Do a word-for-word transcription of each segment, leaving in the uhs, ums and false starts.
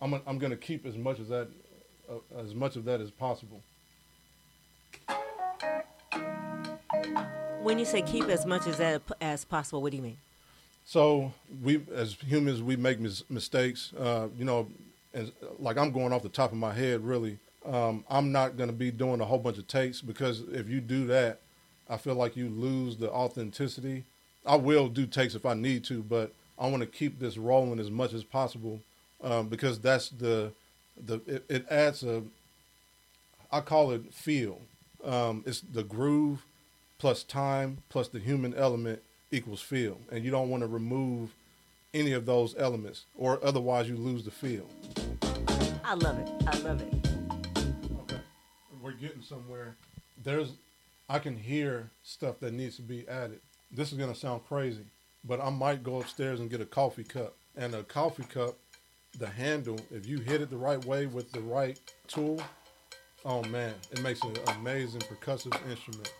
I'm I'm going to keep as much as that uh, as much of that as possible. When you say keep as much as that as possible, what do you mean? So we, as humans, we make mis- mistakes. Uh, you know, and like I'm going off the top of my head, really. Um, I'm not going to be doing a whole bunch of takes because if you do that, I feel like you lose the authenticity. I will do takes if I need to, but I want to keep this rolling as much as possible um, because that's the the it, it adds a. I call it feel. Um, it's the groove plus time plus the human element equals feel. And you don't want to remove any of those elements or otherwise you lose the feel. I love it. I love it. Okay. We're getting somewhere. There's, I can hear stuff that needs to be added. This is going to sound crazy, but I might go upstairs and get a coffee cup. And a coffee cup, the handle, if you hit it the right way with the right tool, oh man, it makes an amazing percussive instrument.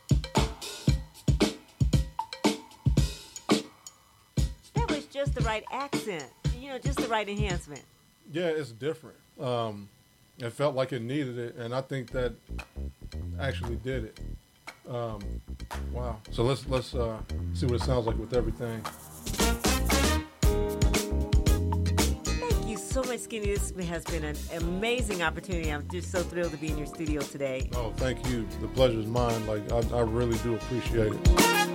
Just the right accent, you know, just the right enhancement. Yeah, it's different. Um, it felt like it needed it, and I think that actually did it. Um, wow. So let's let's uh, see what it sounds like with everything. Thank you so much, Skinny. This has been an amazing opportunity. I'm just so thrilled to be in your studio today. Oh, thank you. The pleasure is mine. Like I, I really do appreciate it.